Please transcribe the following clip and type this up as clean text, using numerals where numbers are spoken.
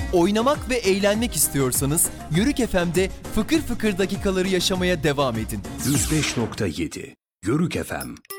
Oynamak ve eğlenmek istiyorsanız Yörük FM'de fıkır fıkır dakikaları yaşamaya devam edin. 105.7 Yörük FM.